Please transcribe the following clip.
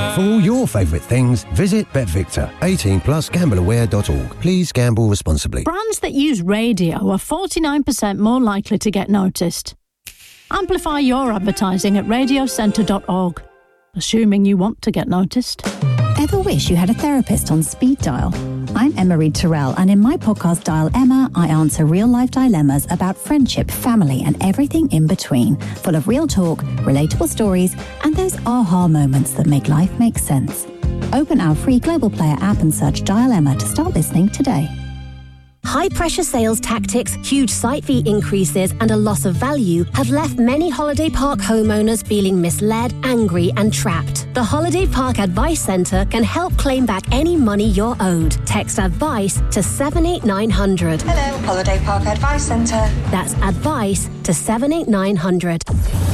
For all your favourite things, visit BetVictor. 18+GambleAware.org. Please gamble responsibly. Brands that use radio are 49% more likely to get noticed. Amplify your advertising at radiocentre.org. Assuming you want to get noticed. Ever wish you had a therapist on speed dial? I'm Emma Reed Terrell, and in my podcast Dial Emma, I answer real-life dilemmas about friendship, family, and everything in between, full of real talk, relatable stories, and those aha moments that make life make sense. Open our free Global Player app and search Dial Emma to start listening today. High-pressure sales tactics, huge site fee increases and a loss of value have left many holiday park homeowners feeling misled, angry and trapped. The Holiday Park Advice Centre can help claim back any money you're owed. Text ADVICE to 78900. Hello, Holiday Park Advice Centre. That's ADVICE to 78900.